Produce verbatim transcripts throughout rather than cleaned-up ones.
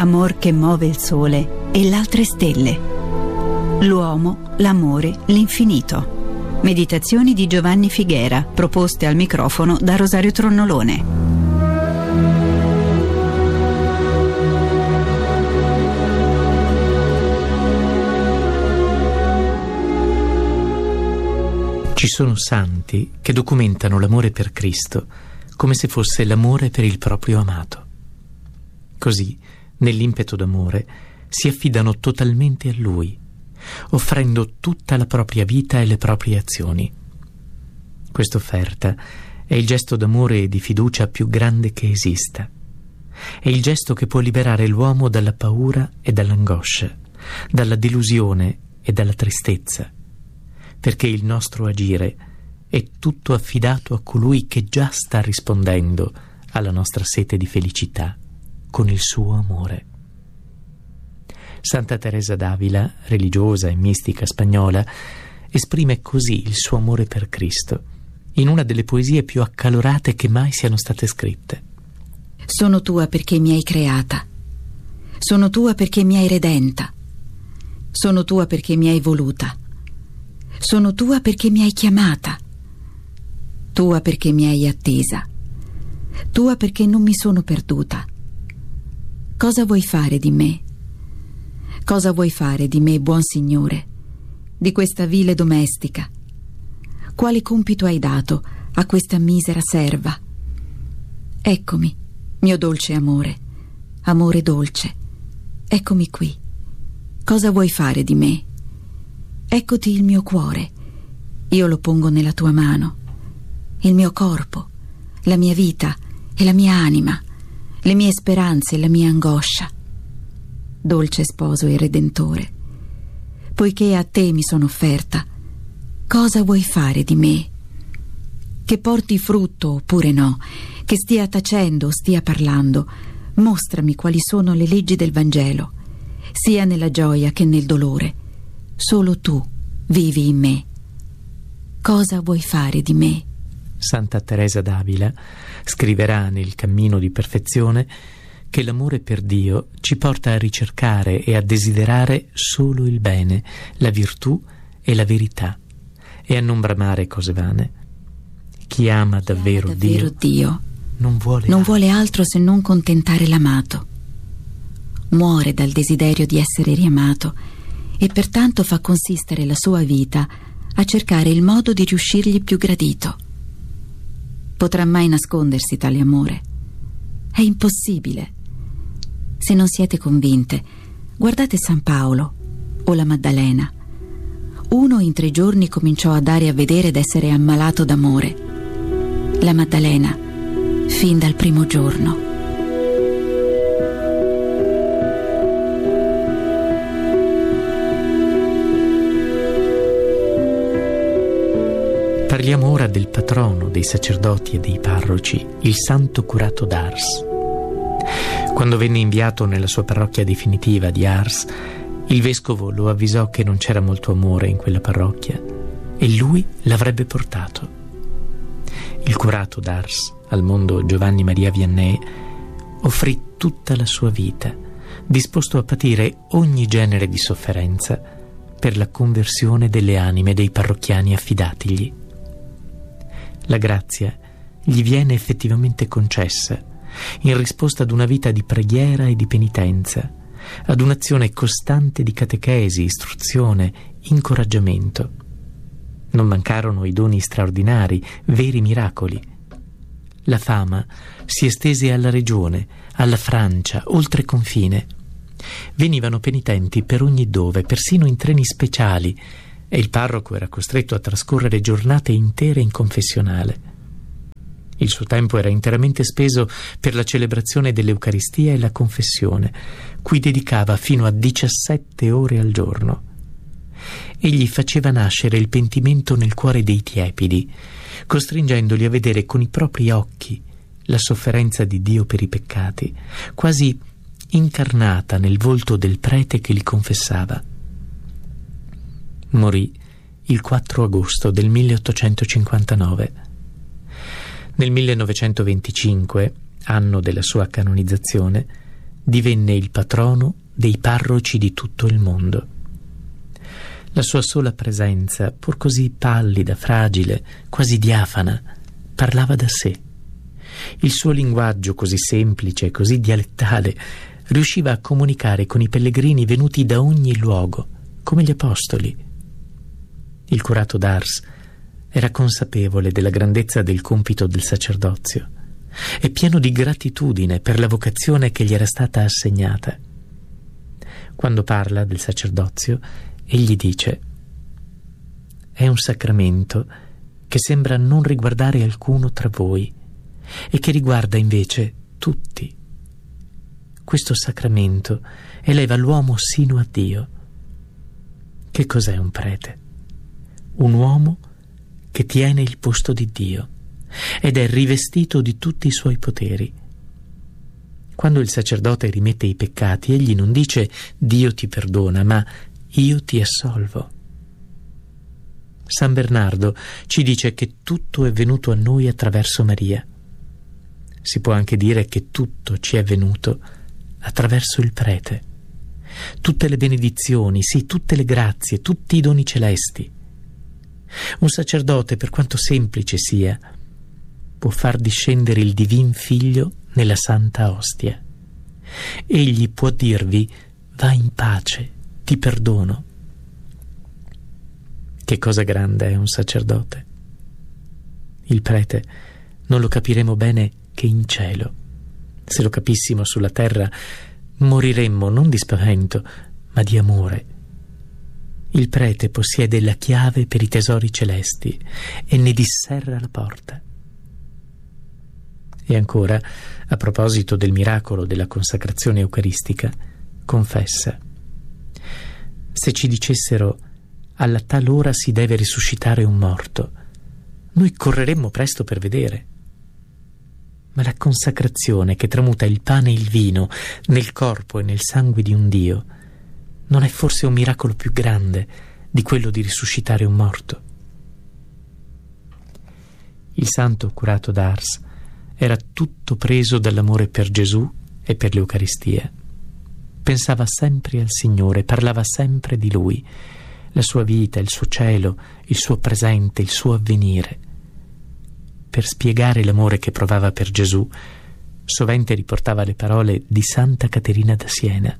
amor che muove il sole e l'altre stelle. L'uomo, l'amore, l'infinito. Meditazioni di Giovanni Figuera, proposte al microfono da Rosario Tronnolone. Ci sono santi che documentano l'amore per Cristo come se fosse l'amore per il proprio amato. Così, nell'impeto d'amore, si affidano totalmente a Lui, offrendo tutta la propria vita e le proprie azioni. Questa offerta è il gesto d'amore e di fiducia più grande che esista. È il gesto che può liberare l'uomo dalla paura e dall'angoscia, dalla delusione e dalla tristezza, perché il nostro agire è tutto affidato a colui che già sta rispondendo alla nostra sete di felicità con il suo amore. Santa Teresa d'Avila, religiosa e mistica spagnola, esprime così il suo amore per Cristo in una delle poesie più accalorate che mai siano state scritte. Sono tua perché mi hai creata, sono tua perché mi hai redenta, sono tua perché mi hai voluta, sono tua perché mi hai chiamata, tua perché mi hai attesa, tua perché non mi sono perduta. Cosa vuoi fare di me? Cosa vuoi fare di me, buon Signore, di questa vile domestica? Quale compito hai dato a questa misera serva? Eccomi, mio dolce amore, amore dolce, eccomi qui. Cosa vuoi fare di me? Eccoti il mio cuore, io lo pongo nella tua mano, il mio corpo, la mia vita e la mia anima, le mie speranze e la mia angoscia. Dolce sposo e redentore, poiché a te mi sono offerta, cosa vuoi fare di me? Che porti frutto oppure no, che stia tacendo o stia parlando, mostrami quali sono le leggi del Vangelo, sia nella gioia che nel dolore. Solo tu vivi in me. Cosa vuoi fare di me? Santa Teresa d'Avila scriverà nel Cammino di Perfezione che l'amore per Dio ci porta a ricercare e a desiderare solo il bene, la virtù e la verità, e a non bramare cose vane. Chi ama davvero, Chi ama davvero Dio, Dio non, vuole, non altro. vuole altro se non contentare l'amato. Muore dal desiderio di essere riamato e pertanto fa consistere la sua vita a cercare il modo di riuscirgli più gradito. Potrà mai nascondersi tale amore? È impossibile. Se non siete convinte, guardate San Paolo o la Maddalena. Uno in tre giorni cominciò a dare a vedere d'essere ammalato d'amore. La Maddalena, fin dal primo giorno. Parliamo ora del patrono dei sacerdoti e dei parroci, il santo curato d'Ars. Quando venne inviato nella sua parrocchia definitiva di Ars, il vescovo lo avvisò che non c'era molto amore in quella parrocchia e lui l'avrebbe portato. Il curato d'Ars, al mondo Giovanni Maria Vianney, offrì tutta la sua vita, disposto a patire ogni genere di sofferenza per la conversione delle anime dei parrocchiani affidatigli. La grazia gli viene effettivamente concessa in risposta ad una vita di preghiera e di penitenza, ad un'azione costante di catechesi, istruzione, incoraggiamento. Non mancarono i doni straordinari, veri miracoli. La fama si estese alla regione, alla Francia, oltre confine. Venivano penitenti per ogni dove, persino in treni speciali, e il parroco era costretto a trascorrere giornate intere in confessionale. Il suo tempo era interamente speso per la celebrazione dell'Eucaristia e la confessione, cui dedicava fino a diciassette ore al giorno. Egli faceva nascere il pentimento nel cuore dei tiepidi, costringendoli a vedere con i propri occhi la sofferenza di Dio per i peccati, quasi incarnata nel volto del prete che li confessava. Morì il quattro agosto del milleottocentocinquantanove. Nel millenovecentoventicinque, anno della sua canonizzazione, divenne il patrono dei parroci di tutto il mondo. La sua sola presenza, pur così pallida, fragile, quasi diafana, parlava da sé. Il suo linguaggio, così semplice e così dialettale, riusciva a comunicare con i pellegrini venuti da ogni luogo, come gli apostoli. Il curato d'Ars era consapevole della grandezza del compito del sacerdozio e pieno di gratitudine per la vocazione che gli era stata assegnata. Quando parla del sacerdozio, egli dice: «È un sacramento che sembra non riguardare alcuno tra voi e che riguarda invece tutti. Questo sacramento eleva l'uomo sino a Dio». Che cos'è un prete? Un uomo che tiene il posto di Dio ed è rivestito di tutti i suoi poteri. Quando il sacerdote rimette i peccati, egli non dice «Dio ti perdona», ma «Io ti assolvo». San Bernardo ci dice che tutto è venuto a noi attraverso Maria. Si può anche dire che tutto ci è venuto attraverso il prete. Tutte le benedizioni, sì, tutte le grazie, tutti i doni celesti. Un sacerdote, per quanto semplice sia, può far discendere il Divin Figlio nella Santa Ostia. Egli può dirvi: «Va in pace, ti perdono». Che cosa grande è un sacerdote! Il prete non lo capiremo bene che in cielo. Se lo capissimo sulla terra, moriremmo non di spavento, ma di amore. Il prete possiede la chiave per i tesori celesti e ne disserra la porta. E ancora, a proposito del miracolo della consacrazione eucaristica, confessa: «Se ci dicessero alla tal ora si deve risuscitare un morto, noi correremmo presto per vedere. Ma la consacrazione che tramuta il pane e il vino nel corpo e nel sangue di un Dio non è forse un miracolo più grande di quello di risuscitare un morto?» Il santo curato d'Ars era tutto preso dall'amore per Gesù e per l'Eucaristia. Pensava sempre al Signore, parlava sempre di Lui, la sua vita, il suo cielo, il suo presente, il suo avvenire. Per spiegare l'amore che provava per Gesù, sovente riportava le parole di Santa Caterina da Siena: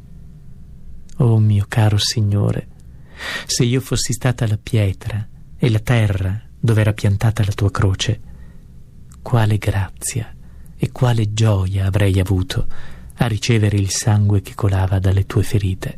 «Oh mio caro Signore, se io fossi stata la pietra e la terra dove era piantata la tua croce, quale grazia e quale gioia avrei avuto a ricevere il sangue che colava dalle tue ferite».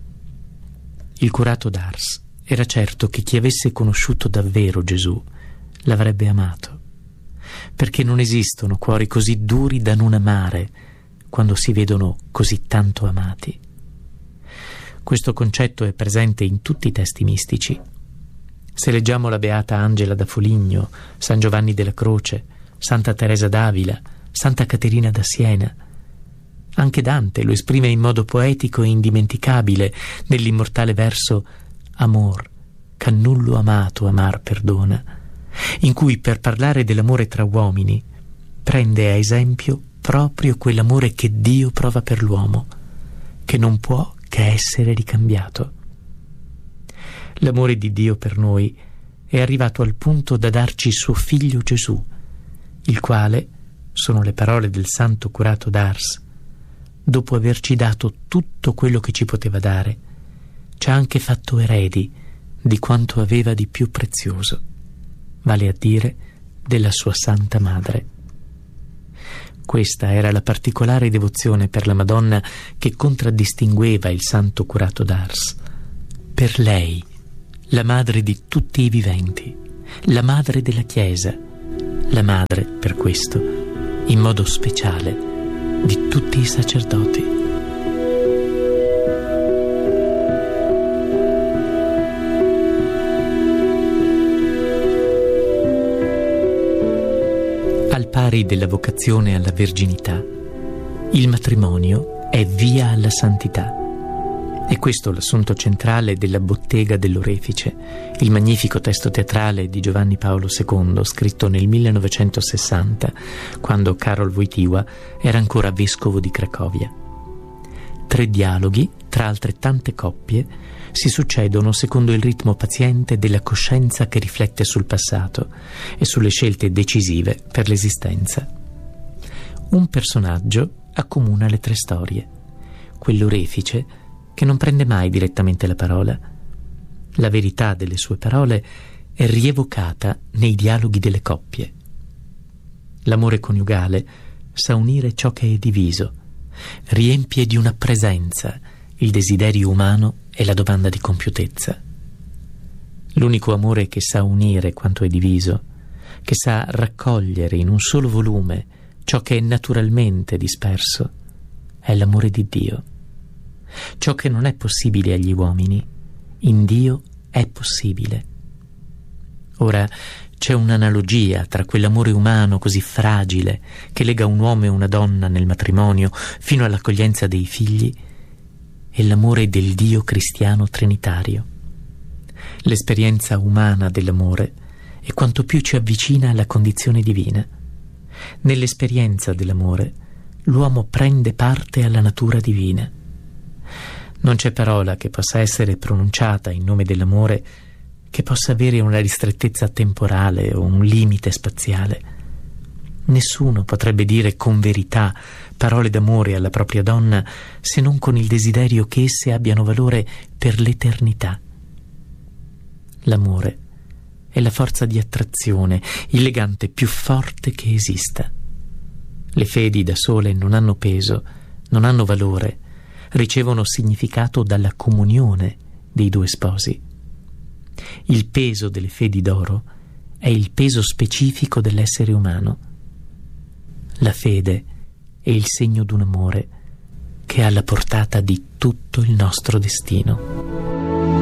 Il curato d'Ars era certo che chi avesse conosciuto davvero Gesù l'avrebbe amato, perché non esistono cuori così duri da non amare quando si vedono così tanto amati. Questo concetto è presente in tutti i testi mistici. Se leggiamo la Beata Angela da Foligno, San Giovanni della Croce, Santa Teresa d'Avila, Santa Caterina da Siena, anche Dante lo esprime in modo poetico e indimenticabile nell'immortale verso «Amor, ch'a nullo amato amar perdona», in cui, per parlare dell'amore tra uomini, prende a esempio proprio quell'amore che Dio prova per l'uomo, che non può che essere ricambiato. L'amore di Dio per noi è arrivato al punto da darci suo figlio Gesù, il quale, sono le parole del santo curato d'Ars, dopo averci dato tutto quello che ci poteva dare, ci ha anche fatto eredi di quanto aveva di più prezioso, vale a dire della sua Santa Madre. Questa era la particolare devozione per la Madonna che contraddistingueva il santo curato d'Ars. Per lei, la madre di tutti i viventi, la madre della Chiesa, la madre, per questo, in modo speciale, di tutti i sacerdoti. Al pari della vocazione alla verginità, il matrimonio è via alla santità. È questo l'assunto centrale della Bottega dell'Orefice, il magnifico testo teatrale di Giovanni Paolo secondo, scritto nel millenovecentosessanta, quando Karol Wojtyła era ancora vescovo di Cracovia. tre dialoghi tra altrettante coppie si succedono secondo il ritmo paziente della coscienza che riflette sul passato e sulle scelte decisive per l'esistenza. Un personaggio accomuna le tre storie, quell'orefice che non prende mai direttamente la parola. La verità delle sue parole è rievocata nei dialoghi delle coppie. L'amore coniugale sa unire ciò che è diviso, riempie di una presenza il desiderio umano e la domanda di compiutezza. L'unico amore che sa unire quanto è diviso, che sa raccogliere in un solo volume ciò che è naturalmente disperso, è l'amore di Dio. Ciò che non è possibile agli uomini, in Dio è possibile. Ora, c'è un'analogia tra quell'amore umano così fragile che lega un uomo e una donna nel matrimonio fino all'accoglienza dei figli e l'amore del Dio cristiano trinitario. L'esperienza umana dell'amore è quanto più ci avvicina alla condizione divina. Nell'esperienza dell'amore l'uomo prende parte alla natura divina. Non c'è parola che possa essere pronunciata in nome dell'amore che possa avere una ristrettezza temporale o un limite spaziale. Nessuno potrebbe dire con verità parole d'amore alla propria donna se non con il desiderio che esse abbiano valore per l'eternità. L'amore è la forza di attrazione, il legante più forte che esista. Le fedi da sole non hanno peso, non hanno valore, ricevono significato dalla comunione dei due sposi. Il peso delle fedi d'oro è il peso specifico dell'essere umano. La fede è il segno d'un amore che ha la portata di tutto il nostro destino.